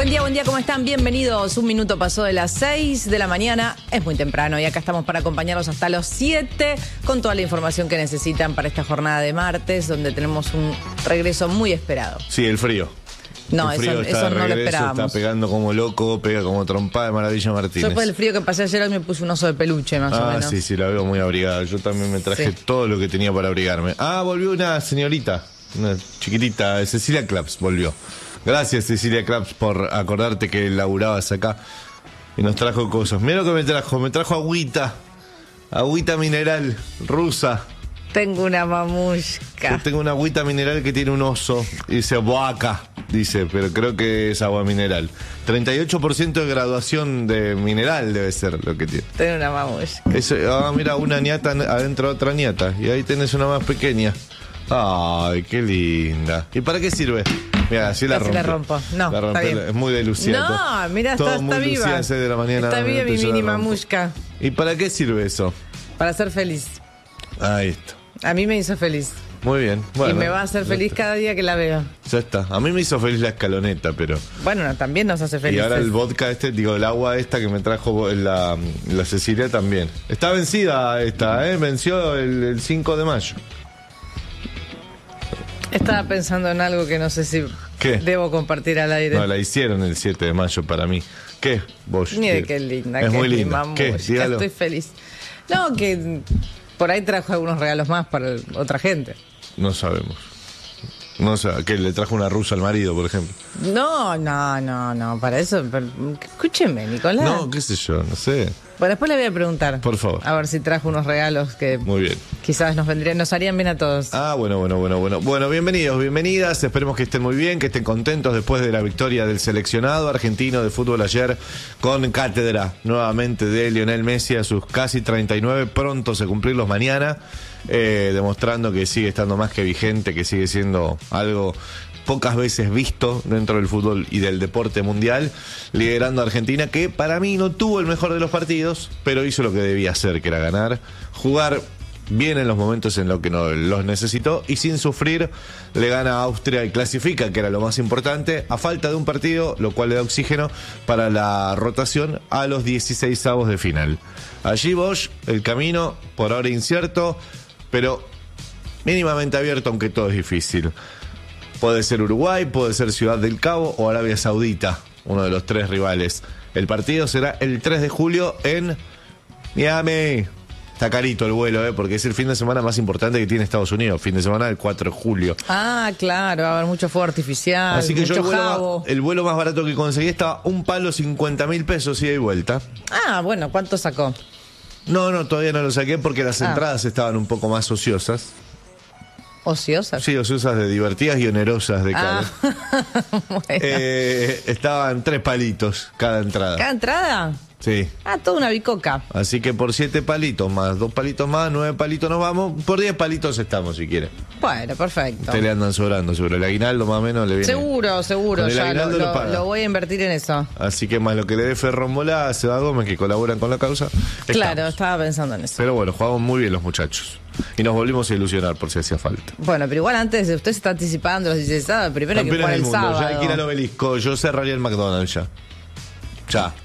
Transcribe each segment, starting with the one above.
Buen día, ¿cómo están? Bienvenidos. Un minuto pasó de las 6 de la mañana. Es muy temprano y acá estamos para acompañarlos hasta los 7 con toda la información que necesitan para esta jornada de martes, donde tenemos un regreso muy esperado. Sí, el frío. No, el frío eso no lo esperábamos. Está pegando como loco, pega como trompada de Maravilla Martínez. Yo después del frío que pasé ayer, hoy me puse un oso de peluche, más o menos. Sí, la veo muy abrigada. Yo también me traje todo lo que tenía para abrigarme. Volvió una señorita, una chiquitita, Cecilia Claps, volvió. Gracias, Cecilia Claps, por acordarte que laburabas acá y nos trajo cosas. Mira lo que me trajo agüita mineral rusa. Tengo una mamushka. Yo tengo una agüita mineral que tiene un oso, dice Boaca, dice, pero creo que es agua mineral. 38% de graduación de mineral debe ser lo que tiene. Tengo una mamushka. Mira, una ñata adentro de otra ñata, y ahí tenés una más pequeña. Ay, qué linda. ¿Y para qué sirve? Mira, así la rompo. No, la está bien. Es muy de Lucía. No, mira, está viva. Lucía, 6 de la mañana. Está viva mi mini mamushka. ¿Y para qué sirve eso? Para ser feliz. Ahí está. A mí me hizo feliz. Muy bien. Bueno, y me va a hacer feliz cada día que la veo. Ya está. A mí me hizo feliz la escaloneta, pero... Bueno, también nos hace felices. Y ahora el vodka el agua esta que me trajo la Cecilia también. Está vencida esta, venció el 5 de mayo. Estaba pensando en algo que no sé si debo compartir al aire. No, la hicieron el 7 de mayo para mí. ¿Qué? Vos. Mire qué linda. Es muy linda. ¿Qué? Dígalo. Estoy feliz. No, que por ahí trajo algunos regalos más para otra gente. No sabemos. No sé, ¿qué? ¿Le trajo una rusa al marido, por ejemplo? No, para eso... Escúcheme, Nicolás. No, qué sé yo, no sé. Bueno, después le voy a preguntar. Por favor. A ver si trajo unos regalos que... Muy bien. Quizás nos harían bien a todos. Bueno. Bueno, bienvenidos, bienvenidas. Esperemos que estén muy bien, que estén contentos después de la victoria del seleccionado argentino de fútbol ayer con cátedra nuevamente de Lionel Messi a sus casi 39, prontos a cumplirlos mañana, demostrando que sigue estando más que vigente, que sigue siendo algo pocas veces visto dentro del fútbol y del deporte mundial, liderando a Argentina, que para mí no tuvo el mejor de los partidos, pero hizo lo que debía hacer, que era ganar, jugar bien en los momentos en los que no los necesitó, y sin sufrir le gana a Austria y clasifica, que era lo más importante, a falta de un partido, lo cual le da oxígeno para la rotación a los 16avos de final. Allí Bosch, el camino por ahora incierto, pero mínimamente abierto, aunque todo es difícil. Puede ser Uruguay, puede ser Ciudad del Cabo o Arabia Saudita, uno de los tres rivales. El partido será el 3 de julio en Miami. Está carito el vuelo, porque es el fin de semana más importante que tiene Estados Unidos. Fin de semana del 4 de julio. Claro, va a haber mucho fuego artificial. Así que mucho yo el vuelo más barato que conseguí estaba un palo 50.000 pesos ida y vuelta. Bueno, ¿cuánto sacó? No, todavía no lo saqué porque las entradas estaban un poco más ociosas. ¿Ociosas? Sí, ociosas, de divertidas y onerosas de cara. Bueno. Estaban 3 palitos cada entrada. ¿Cada entrada? Sí. Toda una bicoca. Así que por 7 palitos más 2 palitos más, 9 palitos nos vamos. Por 10 palitos estamos, si quiere. Bueno, perfecto. Usted le andan sobrando, seguro. El aguinaldo más o menos le viene. Seguro. Con el Ya lo voy a invertir en eso. Así que más lo que le dé Ferrombola a Seba Gómez, que colaboran con la causa. Claro, estaba pensando en eso. Pero bueno, jugamos muy bien los muchachos. Y nos volvimos a ilusionar por si hacía falta. Bueno, pero igual antes usted se está anticipando los 16 sábados. Primero hay que jugar el sábado. Ya hay que ir al Obelisco. Yo cerraría el McDonald's ya.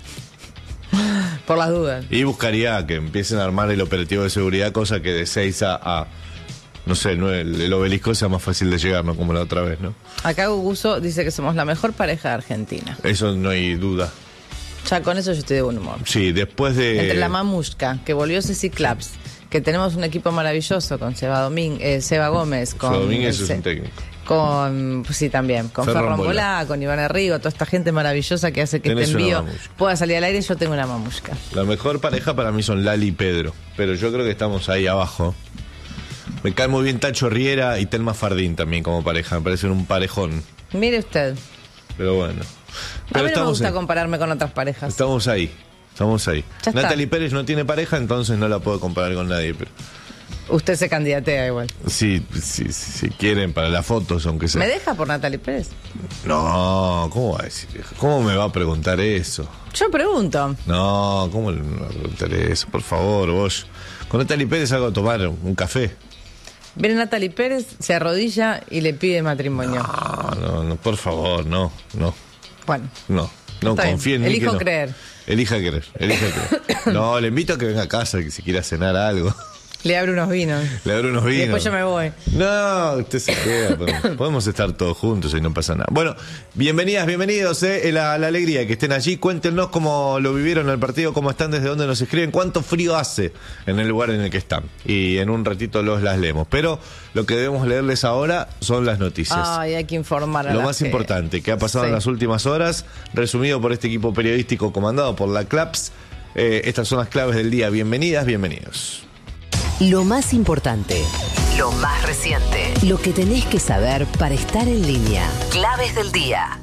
Por las dudas. Y buscaría que empiecen a armar el operativo de seguridad, cosa que de 6 a no sé, el Obelisco sea más fácil de llegar, no como la otra vez, ¿no? Acá Guguso dice que somos la mejor pareja de Argentina. Eso no hay duda. Ya con eso yo estoy de buen humor. Sí, después de... Entre la mamushka, que volvió Ceci Claps, que tenemos un equipo maravilloso con Seba Gómez, con... Seba Domínguez es un técnico. También, con Ferrombola, con Iván Arrigo, toda esta gente maravillosa que hace que este envío pueda salir al aire. Yo tengo una mamushka. La mejor pareja para mí son Lali y Pedro, pero yo creo que estamos ahí abajo. Me cae muy bien Tacho Riera y Telma Fardín también como pareja, me parecen un parejón. Mire usted. Pero bueno. A mí no me gusta compararme con otras parejas. Estamos ahí. Natalie Pérez no tiene pareja, entonces no la puedo comparar con nadie, pero... Usted se candidatea igual. Sí, si quieren, para las fotos, aunque sea. ¿Me deja por Natalie Pérez? No, ¿cómo va a decir? ¿Cómo me va a preguntar eso? Yo pregunto. No, ¿cómo me va a preguntar eso? Por favor, vos. Con Natalie Pérez hago a tomar un café. Viene Natalie Pérez, se arrodilla y le pide matrimonio. No, por favor, no. Bueno. No Está bien. confíe en mí. Elijo que no. creer. Elija creer. No, le invito a que venga a casa, que si quiera cenar algo. Le abro unos vinos. Le abro unos vinos. Y después yo me voy. No, usted se queda. Podemos estar todos juntos y no pasa nada. Bueno, bienvenidas, bienvenidos. La alegría que estén allí. Cuéntenos cómo lo vivieron el partido, cómo están, desde dónde nos escriben, cuánto frío hace en el lugar en el que están. Y en un ratito las leemos. Pero lo que debemos leerles ahora son las noticias. Ay, hay que informar a Lo la más gente. importante que ha pasado en las últimas horas, resumido por este equipo periodístico comandado por la CLAPS. Estas son las claves del día. Bienvenidas, bienvenidos. Lo más importante, lo más reciente, lo que tenés que saber para estar en línea. Claves del día.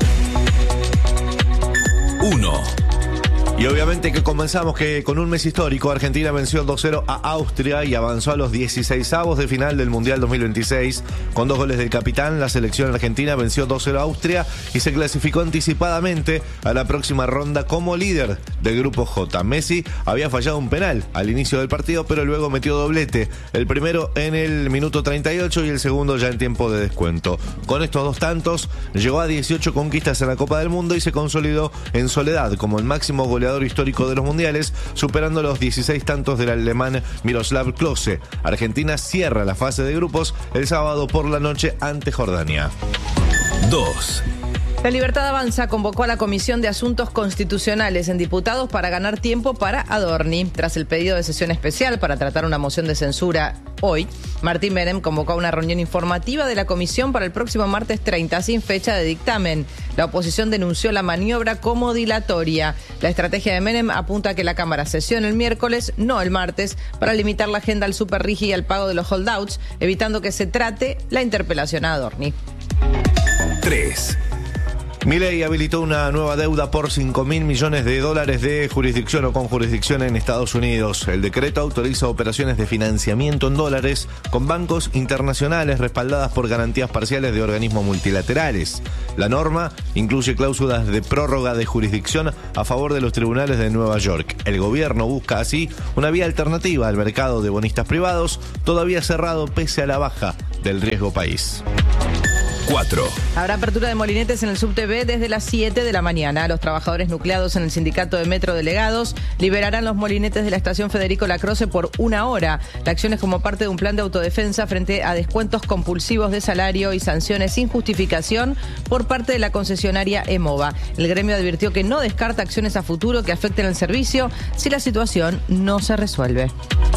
1. Y obviamente que comenzamos con un mes histórico. Argentina venció 2-0 a Austria y avanzó a los 16avos de final del Mundial 2026. Con 2 goles del capitán, la selección argentina venció 2-0 a Austria y se clasificó anticipadamente a la próxima ronda como líder del grupo J. Messi había fallado un penal al inicio del partido, pero luego metió doblete. El primero en el minuto 38 y el segundo ya en tiempo de descuento. Con estos 2 tantos, llegó a 18 conquistas en la Copa del Mundo y se consolidó en soledad como el máximo goleador histórico de los mundiales, superando los 16 tantos del alemán Miroslav Klose. Argentina cierra la fase de grupos el sábado por la noche ante Jordania. 2. La Libertad Avanza convocó a la Comisión de Asuntos Constitucionales en Diputados para ganar tiempo para Adorni. Tras el pedido de sesión especial para tratar una moción de censura hoy, Martín Menem convocó a una reunión informativa de la comisión para el próximo martes 30, sin fecha de dictamen. La oposición denunció la maniobra como dilatoria. La estrategia de Menem apunta a que la Cámara sesione el miércoles, no el martes, para limitar la agenda al superrigi y al pago de los holdouts, evitando que se trate la interpelación a Adorni. 3. Milei habilitó una nueva deuda por $5.000 millones de jurisdicción o con jurisdicción en Estados Unidos. El decreto autoriza operaciones de financiamiento en dólares con bancos internacionales respaldadas por garantías parciales de organismos multilaterales. La norma incluye cláusulas de prórroga de jurisdicción a favor de los tribunales de Nueva York. El gobierno busca así una vía alternativa al mercado de bonistas privados, todavía cerrado pese a la baja del riesgo país. 4. Habrá apertura de molinetes en el subte B desde las 7 de la mañana. Los trabajadores nucleados en el sindicato de Metro Delegados liberarán los molinetes de la estación Federico Lacroze por 1 hora. La acción es como parte de un plan de autodefensa frente a descuentos compulsivos de salario y sanciones sin justificación por parte de la concesionaria EMOVA. El gremio advirtió que no descarta acciones a futuro que afecten el servicio si la situación no se resuelve.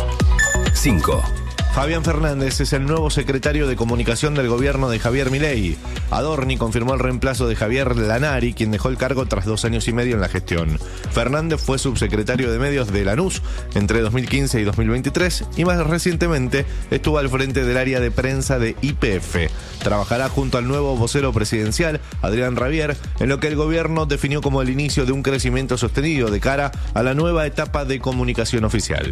5. Fabián Fernández es el nuevo secretario de comunicación del gobierno de Javier Milei. Adorni confirmó el reemplazo de Javier Lanari, quien dejó el cargo tras 2 años y medio en la gestión. Fernández fue subsecretario de medios de Lanús entre 2015 y 2023 y más recientemente estuvo al frente del área de prensa de YPF. Trabajará junto al nuevo vocero presidencial, Adrián Rabier, en lo que el gobierno definió como el inicio de un crecimiento sostenido de cara a la nueva etapa de comunicación oficial.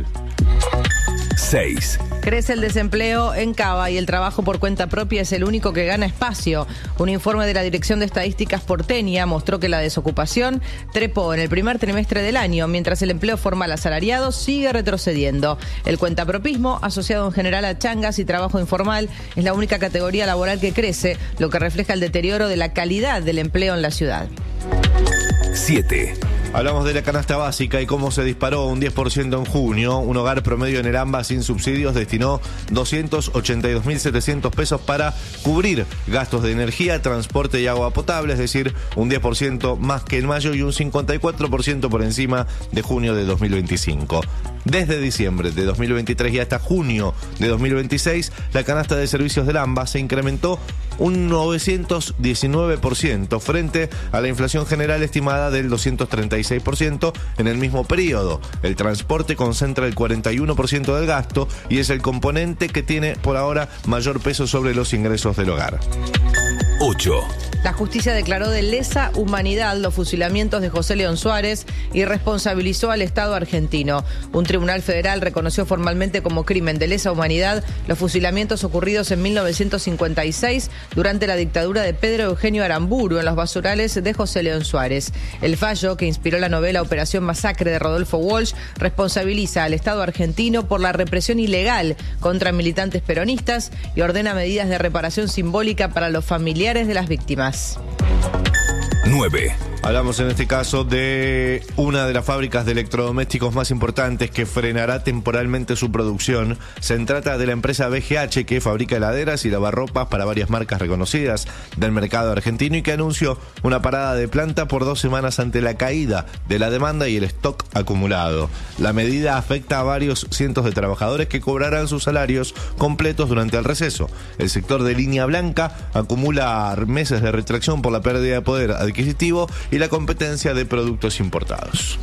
6. Crece el desempleo en Cava y el trabajo por cuenta propia es el único que gana espacio. Un informe de la Dirección de Estadísticas porteña mostró que la desocupación trepó en el primer trimestre del año, mientras el empleo formal asalariado sigue retrocediendo. El cuentapropismo, asociado en general a changas y trabajo informal, es la única categoría laboral que crece, lo que refleja el deterioro de la calidad del empleo en la ciudad. 7. Hablamos de la canasta básica y cómo se disparó un 10% en junio. Un hogar promedio en el AMBA sin subsidios destinó 282.700 pesos para cubrir gastos de energía, transporte y agua potable, es decir, un 10% más que en mayo y un 54% por encima de junio de 2025. Desde diciembre de 2023 y hasta junio de 2026, la canasta de servicios del AMBA se incrementó un 919% frente a la inflación general estimada del 236% en el mismo periodo. El transporte concentra el 41% del gasto y es el componente que tiene por ahora mayor peso sobre los ingresos del hogar. 8. La justicia declaró de lesa humanidad los fusilamientos de José León Suárez y responsabilizó al Estado argentino. Un tribunal federal reconoció formalmente como crimen de lesa humanidad los fusilamientos ocurridos en 1956 durante la dictadura de Pedro Eugenio Aramburu en los basurales de José León Suárez. El fallo, que inspiró la novela Operación Masacre de Rodolfo Walsh, responsabiliza al Estado argentino por la represión ilegal contra militantes peronistas y ordena medidas de reparación simbólica para los familiares de las víctimas. 9. Hablamos en este caso de una de las fábricas de electrodomésticos más importantes que frenará temporalmente su producción. Se trata de la empresa BGH, que fabrica heladeras y lavarropas para varias marcas reconocidas del mercado argentino y que anunció una parada de planta por 2 semanas ante la caída de la demanda y el stock acumulado. La medida afecta a varios cientos de trabajadores que cobrarán sus salarios completos durante el receso. El sector de línea blanca acumula meses de retracción por la pérdida de poder adquisitivo y la competencia de productos importados.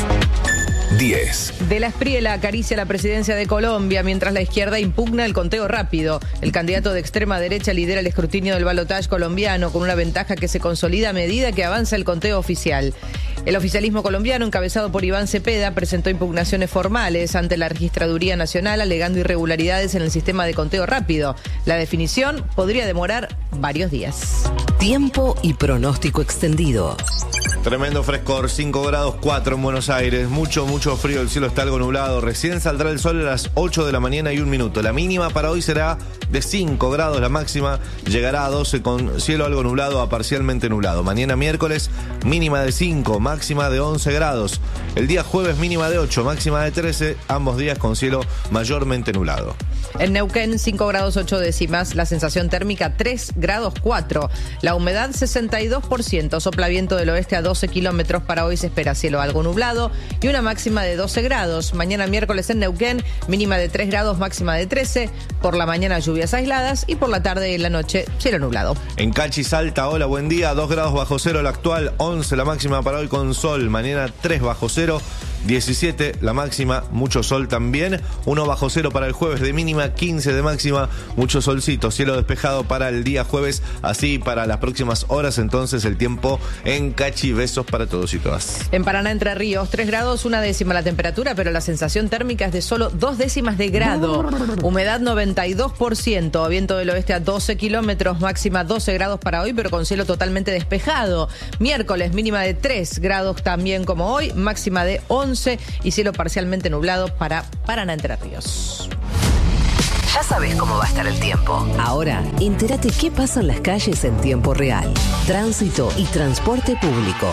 10. De la Espriella acaricia la presidencia de Colombia mientras la izquierda impugna el conteo rápido. El candidato de extrema derecha lidera el escrutinio del balotaje colombiano con una ventaja que se consolida a medida que avanza el conteo oficial. El oficialismo colombiano, encabezado por Iván Cepeda, presentó impugnaciones formales ante la Registraduría Nacional alegando irregularidades en el sistema de conteo rápido. La definición podría demorar varios días. Tiempo y pronóstico extendido. Tremendo frescor, 5 grados 4 en Buenos Aires, mucho frío, el cielo está algo nublado, recién saldrá el sol a las 8 de la mañana y 1 minuto. La mínima para hoy será de 5 grados, la máxima llegará a 12 con cielo algo nublado a parcialmente nublado. Mañana miércoles, mínima de 5, máxima de 11 grados. El día jueves, mínima de 8, máxima de 13, ambos días con cielo mayormente nublado. En Neuquén, 5 grados 8 décimas, la sensación térmica 3 grados 4. La humedad 62%, sopla viento del oeste a 12 kilómetros. Para hoy se espera cielo algo nublado y una máxima de 12 grados. Mañana miércoles en Neuquén, mínima de 3 grados, máxima de 13. Por la mañana lluvias aisladas y por la tarde y en la noche cielo nublado. En Cachi, Salta, hola, buen día, 2 grados bajo cero la actual, 11 la máxima para hoy con sol. Mañana 3 bajo cero. 17 la máxima, mucho sol también, 1 bajo cero para el jueves de mínima, 15 de máxima, mucho solcito, cielo despejado para el día jueves, así para las próximas horas entonces el tiempo en Cachi. Besos para todos y todas. En Paraná, Entre Ríos, 3 grados, 1 décima la temperatura, pero la sensación térmica es de solo 2 décimas de grado. Humedad 92%, viento del oeste a 12 kilómetros, máxima 12 grados para hoy, pero con cielo totalmente despejado. Miércoles, mínima de 3 grados también como hoy, máxima de 11 y cielo parcialmente nublado para Paraná, Entre Ríos. Ya sabes cómo va a estar el tiempo. Ahora, entérate qué pasa en las calles en tiempo real. Tránsito y transporte público.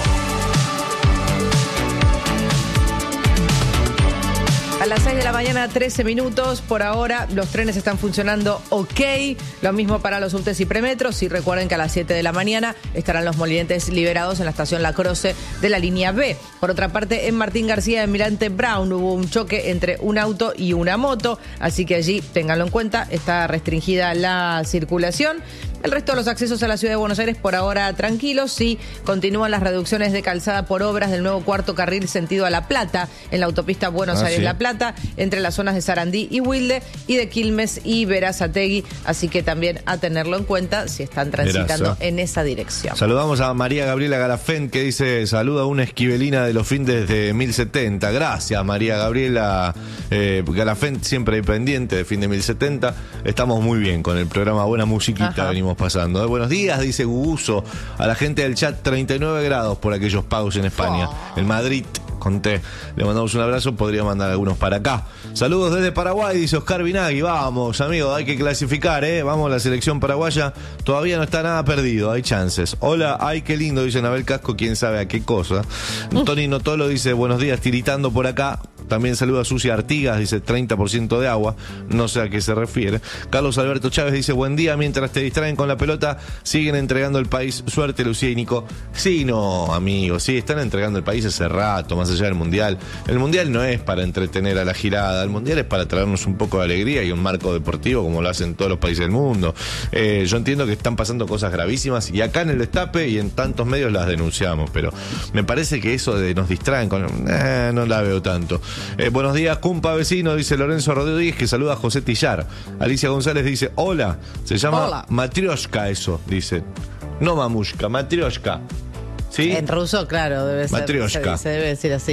A las 6 de la mañana, 13 minutos. Por ahora, los trenes están funcionando ok. Lo mismo para los subtes y premetros. Y recuerden que a las 7 de la mañana estarán los molinentes liberados en la estación La Croce de la línea B. Por otra parte, en Martín García, en Mirante Brown, hubo un choque entre un auto y una moto. Así que allí, ténganlo en cuenta, está restringida la circulación. El resto de los accesos a la ciudad de Buenos Aires por ahora tranquilos. Sí, continúan las reducciones de calzada por obras del nuevo cuarto carril sentido a La Plata en la autopista Buenos Aires-La Plata, entre las zonas de Sarandí y Wilde y de Quilmes y Berazategui. Así que también a tenerlo en cuenta si están transitando en esa dirección. Saludamos a María Gabriela Galafent, que dice: saluda a una esquivelina de los findes de 1070. Gracias, María Gabriela Galafent, siempre pendiente de fin de 1070. Estamos muy bien con el programa, buena musiquita venimos pasando. Buenos días, dice Guguso. A la gente del chat, 39 grados por aquellos pagos en España. En Madrid, conté. Le mandamos un abrazo, podría mandar algunos para acá. Saludos desde Paraguay, dice Oscar Vinagui. Vamos, amigos, hay que clasificar, vamos, la selección paraguaya todavía no está nada perdido, hay chances. Hola, ay, qué lindo, dice Nabel Casco, quién sabe a qué cosa. Tony Notolo dice: buenos días, tiritando por acá. También saluda a Sucia Artigas, dice 30% de agua, no sé a qué se refiere. Carlos Alberto Chávez dice: buen día, mientras te distraen con la pelota, siguen entregando el país. Suerte, Lucía y Nico. Sí, no, amigos, sí, están entregando el país hace rato, más allá del Mundial. El Mundial no es para entretener a la girada, el Mundial es para traernos un poco de alegría y un marco deportivo como lo hacen todos los países del mundo. Yo entiendo que están pasando cosas gravísimas y acá en el Destape y en tantos medios las denunciamos, pero me parece que eso de nos distraen con... no la veo tanto. Buenos días, cumpa vecino, dice Lorenzo Rodríguez, que saluda a José Tillar. Alicia González dice: hola, se llama Matrioshka eso, dice. No mamushka, Matrioshka. ¿Sí? En ruso, claro, debe ser. Matrioshka. Se debe decir así.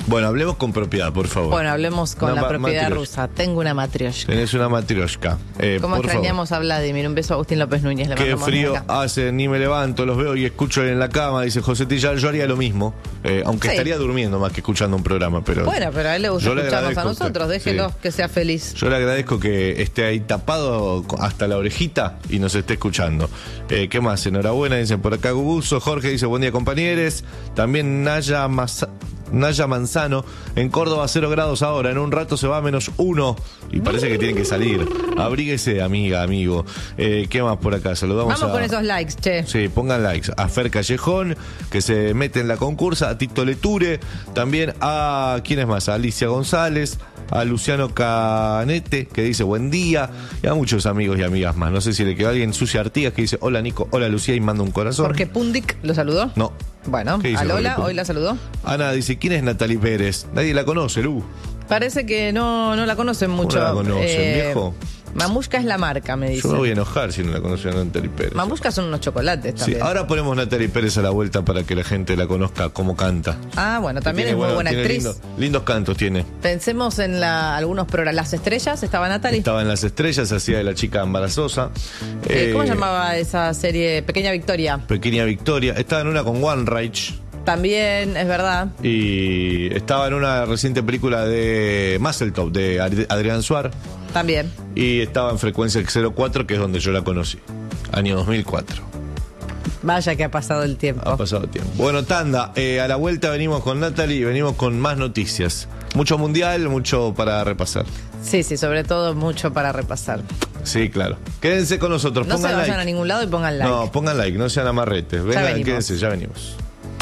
Bueno, hablemos con propiedad, por favor. Bueno, hablemos con la propiedad rusa. Tengo una matrioshka. Tenés una matrioshka. ¿Cómo extrañamos a Vladimir? Un beso a Agustín López Núñez. Qué frío hace, ni me levanto, los veo y escucho en la cama. Dice José Tilla, yo haría lo mismo. Aunque estaría durmiendo más que escuchando un programa. Bueno, pero a él le gusta escucharnos a nosotros. Déjelo que sea feliz. Yo le agradezco que esté ahí tapado hasta la orejita y nos esté escuchando. ¿Qué más? Enhorabuena, dicen por acá Guguso. Jorge dice, buen día, compañeros. También Naya Manzano, en Córdoba 0 grados ahora, en un rato se va a -1 y parece que tienen que salir. Abríguese, amiga, amigo. ¿Qué más por acá? Saludamos Vamos con esos likes, che. Sí, pongan likes. A Fer Callejón, que se mete en la concursa, a Tito Leture, también a, ¿quién es más? A Alicia González, a Luciano Canete, que dice buen día, y a muchos amigos y amigas más. No sé si le quedó alguien, Sucia Artigas, que dice hola Nico, hola Lucía, y manda un corazón. Porque Pundic lo saludó. No. Bueno, a Lola hoy la saludó. Ana dice, ¿quién es Natalie Pérez? Nadie la conoce, Lu. Parece que no la conocen mucho. ¿No la conocen, viejo? Mamushka es la marca, me dice. Yo me voy a enojar si no la conocen a Natalie Pérez. Mamushka son unos chocolates también. Sí, ahora ponemos Natalie Pérez a la vuelta para que la gente la conozca cómo canta. Ah, bueno, también es muy buena actriz. Lindos cantos tiene. Pensemos en algunos programas. Las Estrellas, ¿estaba Natalie? Estaba en Las Estrellas, hacía de la chica embarazosa. ¿Cómo se llamaba esa serie? Pequeña Victoria. Pequeña Victoria. Estaba en una con One Reich. También, es verdad. Y estaba en una reciente película de Muscletop, de Adrián Suar. También. Y estaba en Frecuencia 04, que es donde yo la conocí. Año 2004. Vaya que ha pasado el tiempo. Ha pasado el tiempo. Bueno, tanda. A la vuelta venimos con Natalie y venimos con más noticias. Mucho mundial, mucho para repasar. Sí, sobre todo mucho para repasar. Sí, claro. Quédense con nosotros. No pongan se vayan like. A ningún lado y pongan like. No, pongan like, no sean amarretes. Vengan, quédense, ya venimos.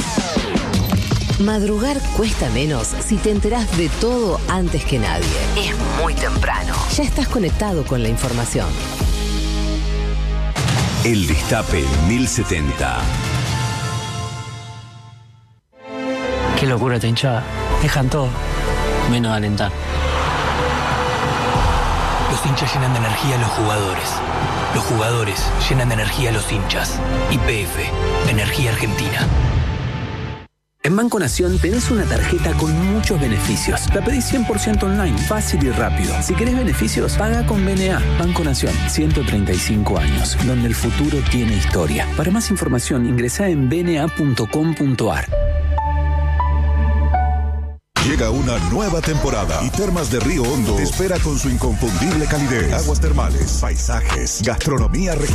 Madrugar cuesta menos si te enterás de todo antes que nadie. Es muy temprano. Ya estás conectado con la información. El Destape 1070. Qué locura esta hinchada. Dejan todo, menos alentar. Los hinchas llenan de energía a los jugadores. Los jugadores llenan de energía a los hinchas. YPF, Energía Argentina. En Banco Nación tenés una tarjeta con muchos beneficios. La pedís 100% online, fácil y rápido. Si querés beneficios, paga con BNA. Banco Nación, 135 años, donde el futuro tiene historia. Para más información, ingresá en bna.com.ar. Llega una nueva temporada y Termas de Río Hondo te espera con su inconfundible calidez, aguas termales, paisajes, gastronomía regional.